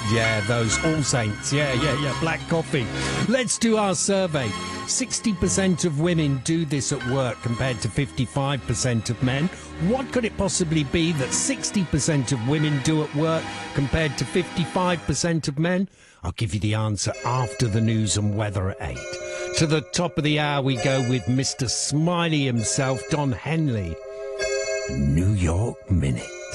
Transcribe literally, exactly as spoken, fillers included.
Yeah, those All Saints. Yeah, yeah, yeah. Black coffee. Let's do our survey. sixty percent of women do this at work compared to fifty-five percent of men. What could it possibly be that sixty percent of women do at work compared to fifty-five percent of men? I'll give you the answer after the news and weather at eight. To the top of the hour we go with Mister Smiley himself, Don Henley. New York Minute.